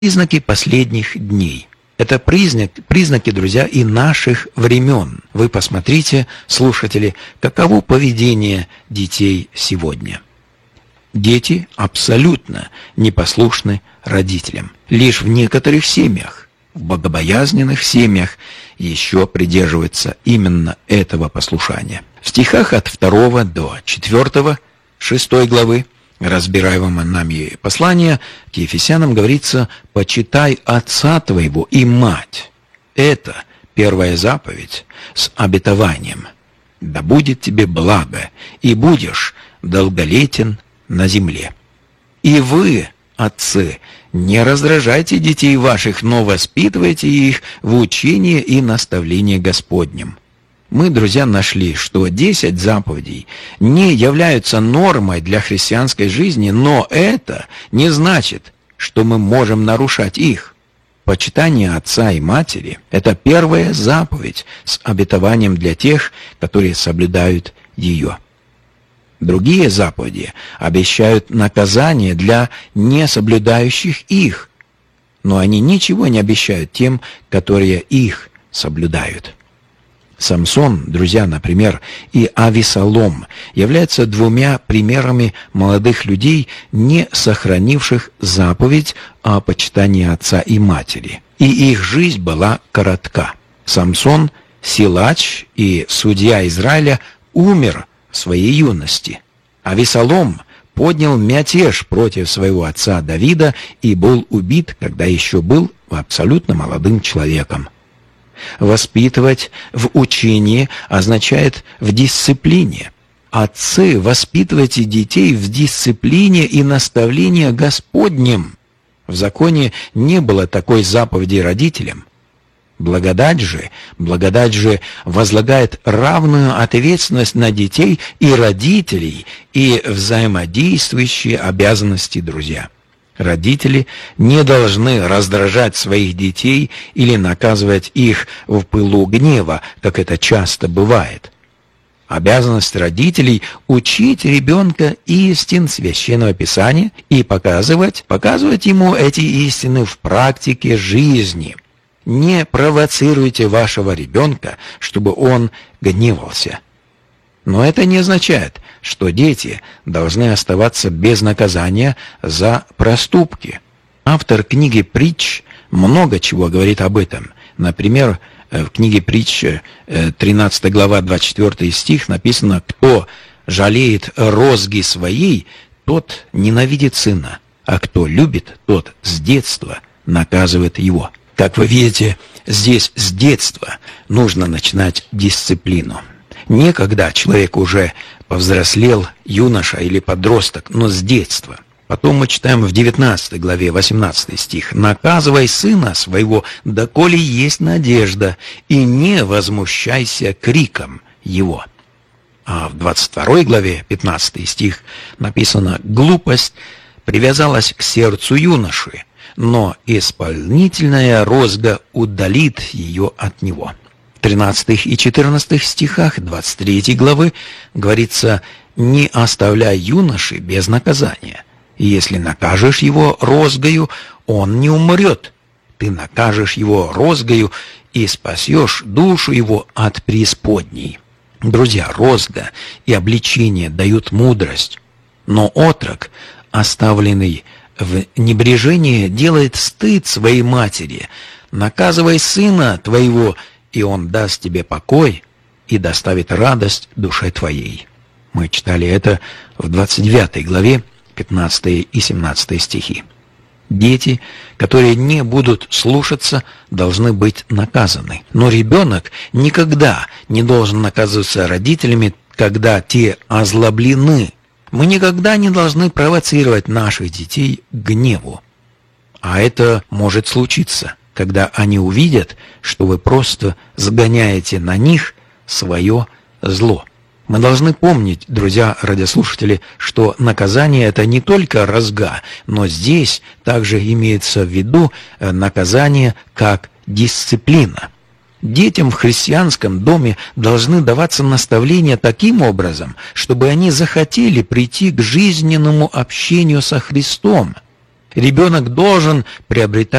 Признаки последних дней. Это признаки, друзья, и наших времен. Вы посмотрите, слушатели, каково поведение детей сегодня. Дети абсолютно непослушны родителям. Лишь в некоторых семьях, в богобоязненных семьях, еще придерживаются именно этого послушания. В стихах от 2 до 4, 6 главы разбираемого нами послания к Ефесянам говорится: «Почитай отца твоего и мать». Это первая заповедь с обетованием: «Да будет тебе благо, и будешь долголетен на земле». И вы, отцы, не раздражайте детей ваших, но воспитывайте их в учении и наставлении Господнем. Мы, друзья, нашли, что 10 заповедей не являются нормой для христианской жизни, но это не значит, что мы можем нарушать их. Почитание отца и матери – это первая заповедь с обетованием для тех, которые соблюдают ее. Другие заповеди обещают наказание для несоблюдающих их, но они ничего не обещают тем, которые их соблюдают. Самсон, друзья, например, и Авесолом являются двумя примерами молодых людей, не сохранивших заповедь о почитании отца и матери. И их жизнь была коротка. Самсон, силач и судья Израиля, умер в своей юности. Авесолом поднял мятеж против своего отца Давида и был убит, когда еще был абсолютно молодым человеком. Воспитывать в учении означает в дисциплине. Отцы, воспитывайте детей в дисциплине и наставлении Господнем. В законе не было такой заповеди родителям. Благодать же возлагает равную ответственность на детей и родителей и взаимодействующие обязанности, друзья. Родители не должны раздражать своих детей или наказывать их в пылу гнева, как это часто бывает. Обязанность родителей – учить ребенка истин Священного Писания и показывать ему эти истины в практике жизни. Не провоцируйте вашего ребенка, чтобы он гневался. Но это не означает, что дети должны оставаться без наказания за проступки. Автор книги «Притч» много чего говорит об этом. Например, в книге «Притч», 13 глава, 24 стих написано: «Кто жалеет розги своей, тот ненавидит сына, а кто любит, тот с детства наказывает его». Как вы видите, здесь с детства нужно начинать дисциплину. Не когда человек уже повзрослел, юноша или подросток, но с детства. Потом мы читаем в 19 главе, 18 стих: «Наказывай сына своего, доколе есть надежда, и не возмущайся криком его». А в 22 главе, 15 стих, написано: «Глупость привязалась к сердцу юноши, но исполнительная розга удалит ее от него». В 13 и 14 стихах 23 главы говорится: «Не оставляй юноши без наказания. И если накажешь его розгою, он не умрет. Ты накажешь его розгою и спасешь душу его от преисподней». Друзья, розга и обличение дают мудрость, но отрок, оставленный в небрежении, делает стыд своей матери. «Наказывай сына твоего, и он даст тебе покой и доставит радость душе твоей». Мы читали это в 29 главе, 15 и 17 стихи. Дети, которые не будут слушаться, должны быть наказаны. Но ребенок никогда не должен наказываться родителями, когда те озлоблены. Мы никогда не должны провоцировать наших детей к гневу. А это может случиться, когда они увидят, что вы просто сгоняете на них свое зло. Мы должны помнить, друзья радиослушатели, что наказание – это не только розга, но здесь также имеется в виду наказание как дисциплина. Детям в христианском доме должны даваться наставления таким образом, чтобы они захотели прийти к жизненному общению со Христом. Ребенок должен приобретать